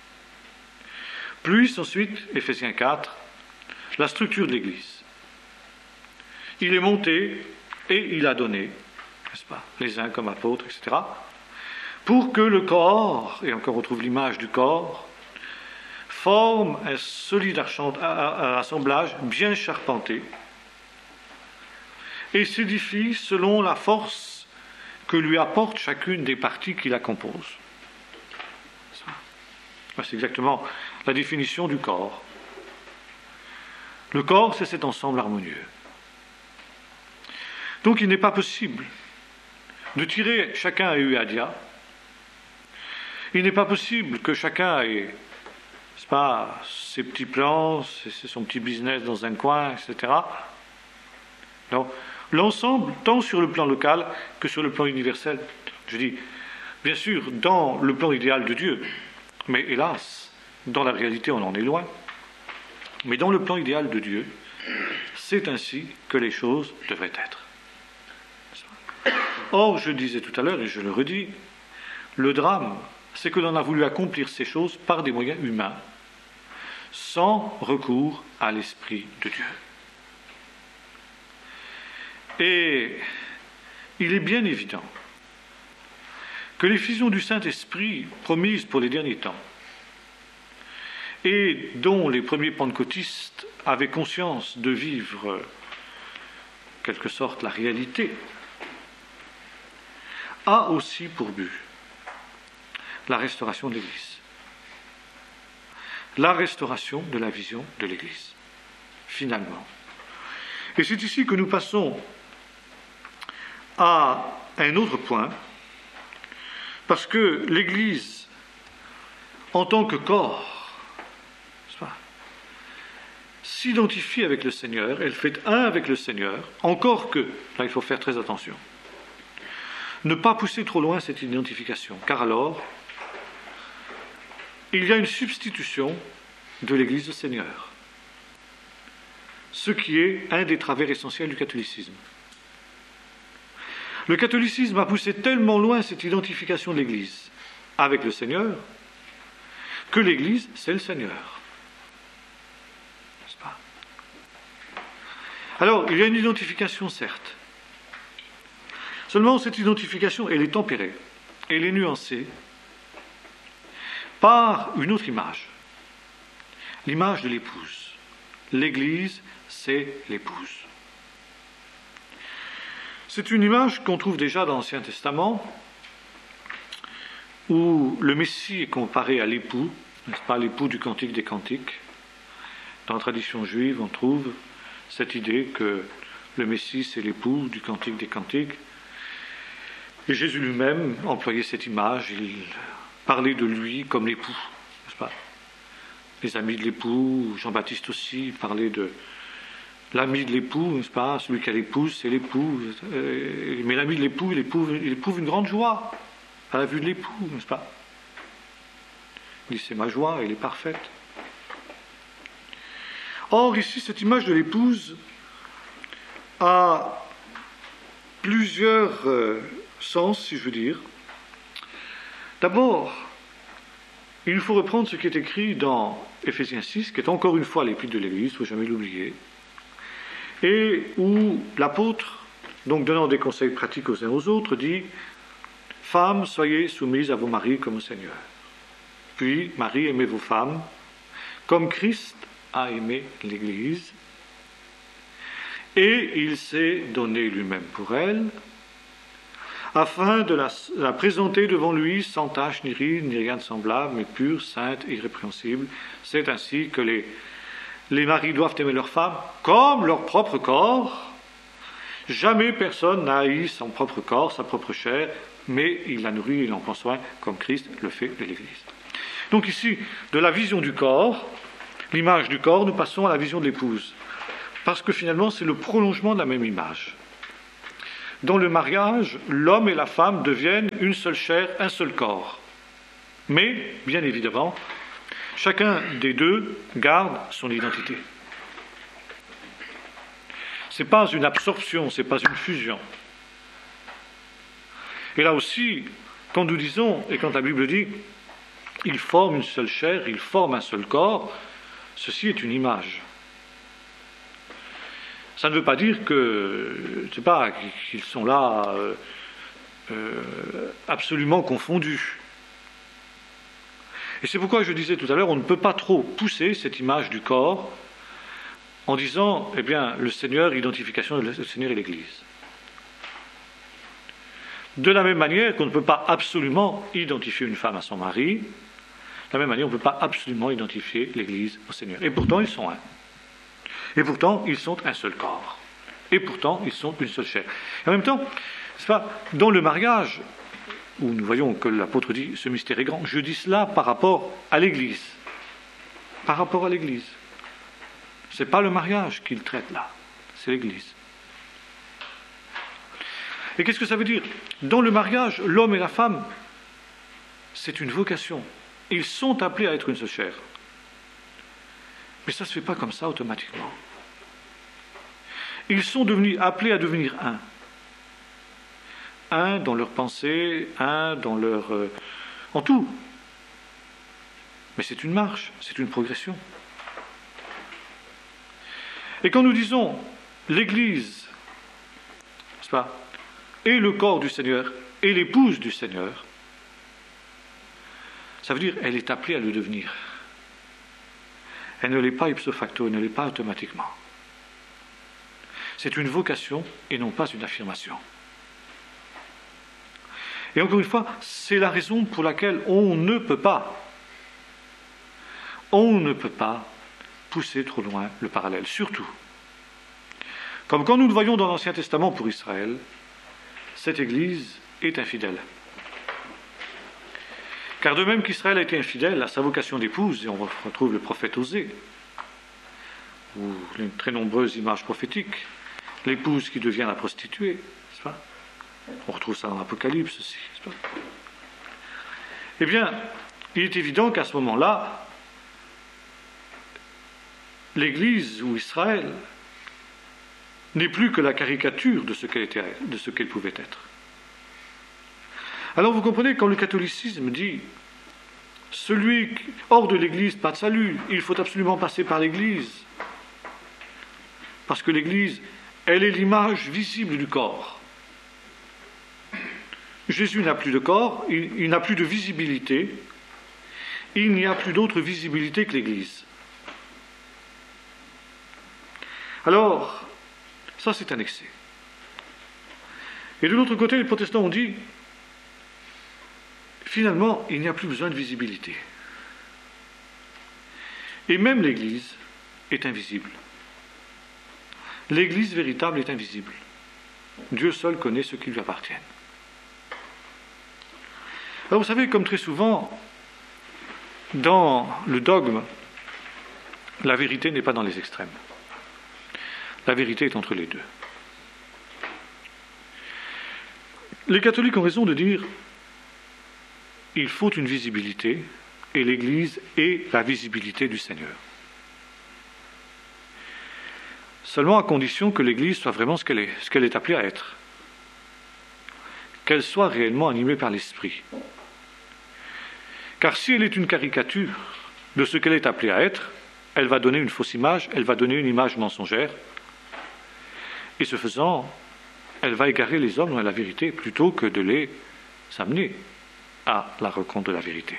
Plus ensuite, Éphésiens quatre, la structure de l'Église. Il est monté et il a donné, n'est-ce pas, les uns comme apôtres, et cetera, pour que le corps, et encore on trouve l'image du corps, forme un solide assemblage bien charpenté et s'édifie selon la force que lui apporte chacune des parties qui la composent. C'est exactement la définition du corps. Le corps, c'est cet ensemble harmonieux. Donc il n'est pas possible de tirer chacun à Euadia. Il n'est pas possible que chacun ait, c'est pas, ses petits plans, c'est son petit business dans un coin, et cetera. Non. L'ensemble, tant sur le plan local que sur le plan universel. Je dis, bien sûr, dans le plan idéal de Dieu, mais hélas, dans la réalité, on en est loin. Mais dans le plan idéal de Dieu, c'est ainsi que les choses devraient être. Or, je disais tout à l'heure, et je le redis, le drame, c'est que l'on a voulu accomplir ces choses par des moyens humains, sans recours à l'Esprit de Dieu. Et il est bien évident que l'effusion du Saint-Esprit promise pour les derniers temps, et dont les premiers pentecôtistes avaient conscience de vivre, en quelque sorte, la réalité, a aussi pour but la restauration de l'Église. La restauration de la vision de l'Église, finalement. Et c'est ici que nous passons à un autre point, parce que l'Église, en tant que corps, n'est-ce pas, s'identifie avec le Seigneur, elle fait un avec le Seigneur, encore que, là il faut faire très attention, ne pas pousser trop loin cette identification, car alors, il y a une substitution de l'Église au Seigneur, ce qui est un des travers essentiels du catholicisme. Le catholicisme a poussé tellement loin cette identification de l'Église avec le Seigneur que l'Église, c'est le Seigneur. N'est-ce pas ? Alors, il y a une identification, certes. Seulement, cette identification, elle est tempérée, elle est nuancée par une autre image, l'image de l'épouse. L'Église, c'est l'épouse. C'est une image qu'on trouve déjà dans l'Ancien Testament, où le Messie est comparé à l'époux, n'est-ce pas, l'époux du Cantique des Cantiques. Dans la tradition juive, on trouve cette idée que le Messie, c'est l'époux du Cantique des Cantiques. Et Jésus lui-même employait cette image, il parlait de lui comme l'époux, n'est-ce pas ? Les amis de l'époux, Jean-Baptiste aussi parlait de l'ami de l'époux, n'est-ce pas ? Celui qui a l'épouse, c'est l'époux. Mais l'ami de l'époux, il éprouve, il éprouve une grande joie à la vue de l'époux, n'est-ce pas ? Il dit, c'est ma joie, elle est parfaite. Or, ici, cette image de l'épouse a plusieurs euh, sens, si je veux dire. D'abord, il nous faut reprendre ce qui est écrit dans Éphésiens six, qui est encore une fois l'épître de l'Église, il ne faut jamais l'oublier, et où l'apôtre, donc donnant des conseils pratiques aux uns aux autres, dit « Femmes, soyez soumises à vos maris comme au Seigneur. Puis, Marie, aimez vos femmes, comme Christ a aimé l'Église, et il s'est donné lui-même pour elle, afin de la, la présenter devant lui sans tache, ni ride, ni rien de semblable, mais pure, sainte et irrépréhensible. C'est ainsi que les, les maris doivent aimer leurs femmes comme leur propre corps. Jamais personne n'a haï son propre corps, sa propre chair, mais il la nourrit, il en prend soin, comme Christ le fait de l'Église. Donc ici, de la vision du corps, l'image du corps, nous passons à la vision de l'épouse. Parce que finalement, c'est le prolongement de la même image. dans le mariage, l'homme et la femme deviennent une seule chair, un seul corps. Mais, bien évidemment, chacun des deux garde son identité. Ce n'est pas une absorption, ce n'est pas une fusion. Et là aussi, quand nous disons, et quand la Bible dit, ils forment une seule chair, ils forment un seul corps, ceci est une image. Ça ne veut pas dire que, je ne sais pas, qu'ils sont là euh, euh, absolument confondus. Et c'est pourquoi je disais tout à l'heure, on ne peut pas trop pousser cette image du corps en disant, eh bien, le Seigneur, identification de le Seigneur et l'Église. De la même manière qu'on ne peut pas absolument identifier une femme à son mari, de la même manière on ne peut pas absolument identifier l'Église au Seigneur. Et pourtant, ils sont un. Et pourtant, ils sont un seul corps. Et pourtant, ils sont une seule chair. Et en même temps, c'est pas, dans le mariage, où nous voyons que l'apôtre dit, ce mystère est grand, je dis cela par rapport à l'Église. Par rapport à l'Église. Ce n'est pas le mariage qu'il traite là, c'est l'Église. Et qu'est-ce que ça veut dire? Dans le mariage, l'homme et la femme, c'est une vocation. Ils sont appelés à être une seule chair. Mais ça ne se fait pas comme ça automatiquement. Ils sont devenus, appelés à devenir un. Un dans leur pensée, un dans leur... Euh, en tout. Mais c'est une marche, c'est une progression. Et quand nous disons l'Église, n'est-ce pas, et le corps du Seigneur, et l'épouse du Seigneur, ça veut dire qu'elle est appelée à le devenir. Elle ne l'est pas ipso facto, elle ne l'est pas automatiquement. C'est une vocation et non pas une affirmation. Et encore une fois, c'est la raison pour laquelle on ne peut pas, on ne peut pas pousser trop loin le parallèle. Surtout, comme quand nous le voyons dans l'Ancien Testament pour Israël, cette Église est infidèle. Car de même qu'Israël a été infidèle à sa vocation d'épouse, et on retrouve le prophète Osée, ou les très nombreuses images prophétiques, l'épouse qui devient la prostituée, n'est-ce pas? On retrouve ça dans l'Apocalypse aussi, n'est-ce pas? Eh bien, il est évident qu'à ce moment-là, l'Église ou Israël n'est plus que la caricature de ce qu'elle était, de ce qu'elle pouvait être. Alors vous comprenez, quand le catholicisme dit celui qui, hors de l'Église, pas de salut, il faut absolument passer par l'Église, parce que l'Église, elle est l'image visible du corps. Jésus n'a plus de corps, il, il n'a plus de visibilité, il n'y a plus d'autre visibilité que l'Église. Alors, ça c'est un excès. Et de l'autre côté, les protestants ont dit, finalement, il n'y a plus besoin de visibilité. Et même l'Église est invisible. L'Église véritable est invisible. Dieu seul connaît ce qui lui appartient. Alors vous savez, comme très souvent, dans le dogme, la vérité n'est pas dans les extrêmes. La vérité est entre les deux. Les catholiques ont raison de dire il faut une visibilité, et l'Église est la visibilité du Seigneur. Seulement à condition que l'Église soit vraiment ce qu'elle est, ce qu'elle est appelée à être. Qu'elle soit réellement animée par l'Esprit. Car si elle est une caricature de ce qu'elle est appelée à être, elle va donner une fausse image, elle va donner une image mensongère, et ce faisant, elle va égarer les hommes dans la vérité plutôt que de les amener à la rencontre de la vérité.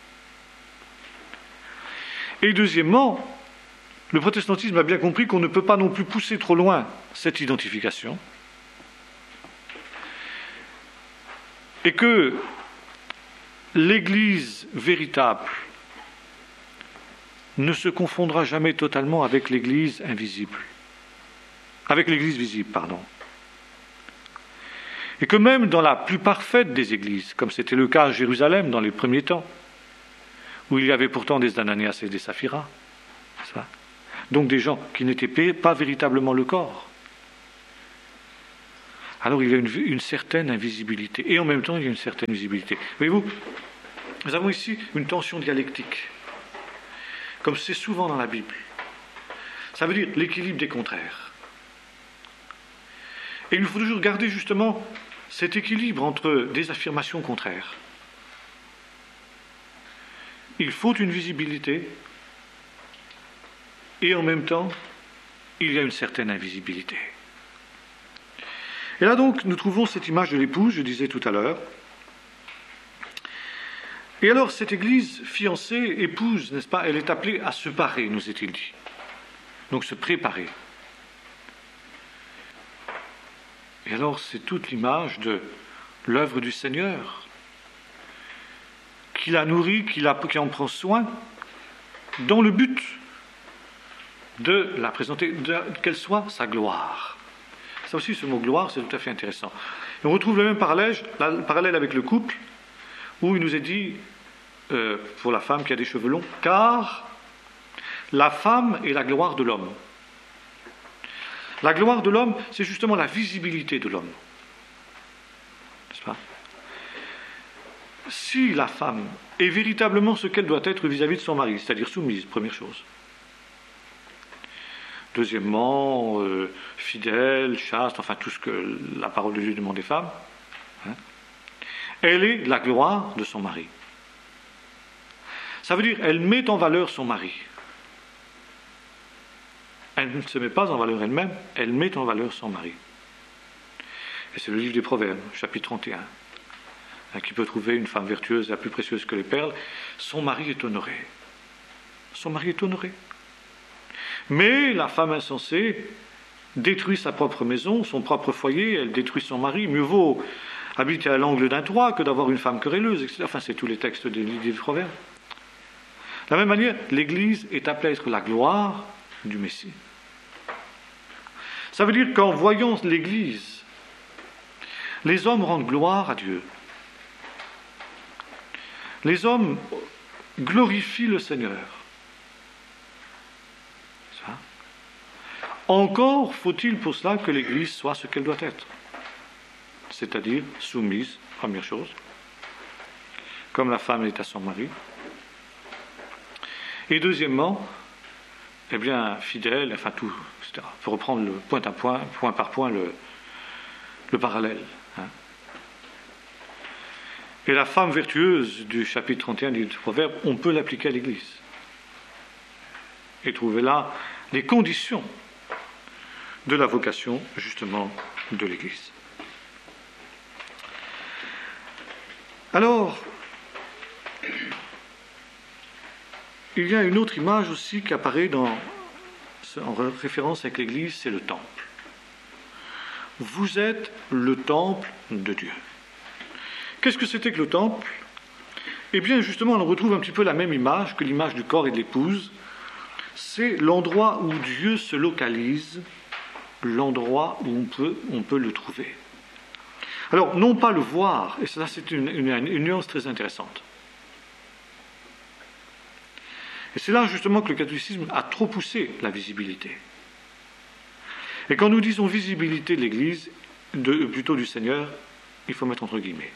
Et deuxièmement, le protestantisme a bien compris qu'on ne peut pas non plus pousser trop loin cette identification, et que l'Église véritable ne se confondra jamais totalement avec l'Église invisible, avec l'Église visible, pardon. Et que même dans la plus parfaite des églises, comme c'était le cas à Jérusalem dans les premiers temps, où il y avait pourtant des Ananias et des Saphiras, ça, donc des gens qui n'étaient pas véritablement le corps, alors il y a une, une certaine invisibilité. Et en même temps, il y a une certaine visibilité. Voyez-vous, nous avons ici une tension dialectique, comme c'est souvent dans la Bible. Ça veut dire l'équilibre des contraires. Et il nous faut toujours garder justement cet équilibre entre des affirmations contraires. Il faut une visibilité, et en même temps, il y a une certaine invisibilité. Et là donc, nous trouvons cette image de l'épouse, je disais tout à l'heure. Et alors, cette église fiancée, épouse, n'est-ce pas, elle est appelée à se parer, nous est-il dit. Donc se préparer. Et alors, c'est toute l'image de l'œuvre du Seigneur, qui la nourrit, qui, la, qui en prend soin, dans le but de la présenter, de, qu'elle soit sa gloire. Ça aussi, ce mot gloire, c'est tout à fait intéressant. Et on retrouve le même parallèle, le parallèle avec le couple, où il nous est dit, euh, pour la femme qui a des cheveux longs, car la femme est la gloire de l'homme. La gloire de l'homme, c'est justement la visibilité de l'homme. N'est-ce pas ? Si la femme est véritablement ce qu'elle doit être vis-à-vis de son mari, c'est-à-dire soumise, première chose. Deuxièmement, euh, fidèle, chaste, enfin tout ce que la parole de Dieu demande des femmes. Hein, elle est la gloire de son mari. Ça veut dire, elle met en valeur son mari. Elle ne se met pas en valeur elle-même, elle met en valeur son mari. Et c'est le livre des Proverbes, chapitre trente et un, hein, qui peut trouver une femme vertueuse la plus précieuse que les perles. Son mari est honoré. Son mari est honoré. Mais la femme insensée détruit sa propre maison, son propre foyer, elle détruit son mari. Mieux vaut habiter à l'angle d'un toit que d'avoir une femme querelleuse, et cetera. Enfin, c'est tous les textes des livres des Proverbes. De la même manière, l'Église est appelée à être la gloire du Messie. Ça veut dire qu'en voyant l'Église, les hommes rendent gloire à Dieu. Les hommes glorifient le Seigneur. Ça. Encore faut-il pour cela que l'Église soit ce qu'elle doit être. C'est-à-dire soumise, première chose, comme la femme est à son mari. Et deuxièmement, eh bien, fidèle, enfin tout, et cetera. Il faut reprendre le point à point, point par point, le, le parallèle. Hein. Et la femme vertueuse du chapitre trente et un du Proverbe, on peut l'appliquer à l'Église. Et trouver là les conditions de la vocation, justement, de l'Église. Alors, il y a une autre image aussi qui apparaît dans, en référence avec l'Église, c'est le temple. Vous êtes le temple de Dieu. Qu'est-ce que c'était que le temple ? Eh bien, justement, on retrouve un petit peu la même image que l'image du corps et de l'épouse. C'est l'endroit où Dieu se localise, l'endroit où on peut, on peut le trouver. Alors, non pas le voir, et ça c'est une, une, une nuance très intéressante. Et c'est là justement que le catholicisme a trop poussé la visibilité. Et quand nous disons visibilité de l'Église, de, plutôt du Seigneur, il faut mettre entre guillemets.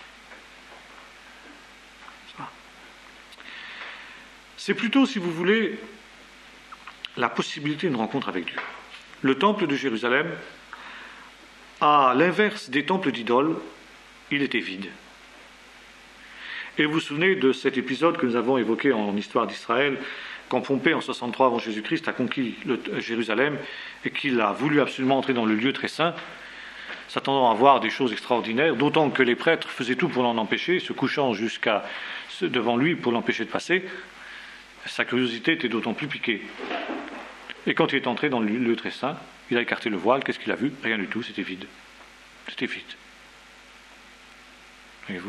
C'est plutôt, si vous voulez, la possibilité d'une rencontre avec Dieu. Le temple de Jérusalem, à l'inverse des temples d'idoles, il était vide. Et vous vous souvenez de cet épisode que nous avons évoqué en histoire d'Israël, quand Pompée, en soixante-trois avant Jésus-Christ, a conquis le, Jérusalem et qu'il a voulu absolument entrer dans le lieu très saint, s'attendant à voir des choses extraordinaires, d'autant que les prêtres faisaient tout pour l'en empêcher, se couchant jusqu'à devant lui pour l'empêcher de passer. Sa curiosité était d'autant plus piquée. Et quand il est entré dans le lieu très saint, il a écarté le voile, qu'est-ce qu'il a vu ? Rien du tout, c'était vide. C'était vide. Voyez-vous ?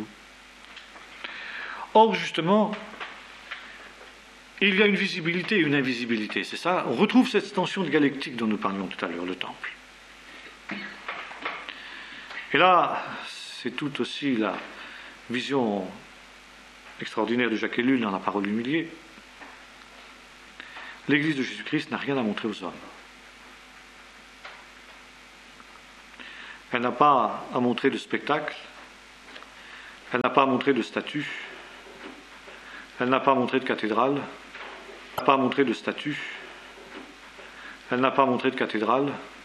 Or, justement, il y a une visibilité et une invisibilité. C'est ça, on retrouve cette tension dialectique dont nous parlions tout à l'heure, le temple. Et là, c'est tout aussi la vision extraordinaire de Jacques Ellul dans la parole humiliée. L'Église de Jésus-Christ n'a rien à montrer aux hommes. Elle n'a pas à montrer de spectacle. Elle n'a pas à montrer de statue. Elle n'a pas à montrer de cathédrale. Elle n'a pas à montrer de statue. Elle n'a pas à montrer de cathédrale.